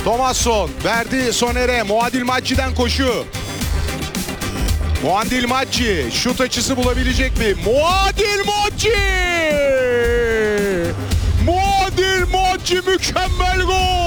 Thomasson verdi Soner'e. Muadil Macci'den koşu. Muadil Macci şut açısı bulabilecek mi? Muadil Macci! Muadil Macci mükemmel gol!